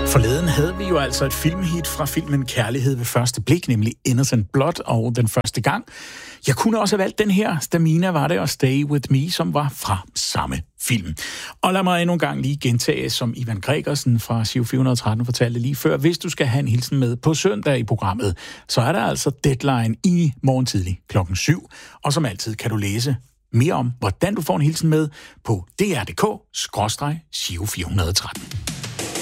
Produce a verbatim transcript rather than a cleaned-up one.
Forleden havde vi jo altså et filmhit fra filmen Kærlighed ved første blik, nemlig Innocent Blood, og den første gang. Jeg kunne også have valgt den her, Stamina var det, og Stay With Me, som var fra samme film. Og lad mig endnu en gang lige gentage, som Ivan Gregersen fra Giro fire tretten fortalte lige før. Hvis du skal have en hilsen med på søndag i programmet, så er der altså deadline i morgen tidlig klokken syv. Og som altid kan du læse mere om, hvordan du får en hilsen med på d r punktum d k skråstreg Giro fire tretten.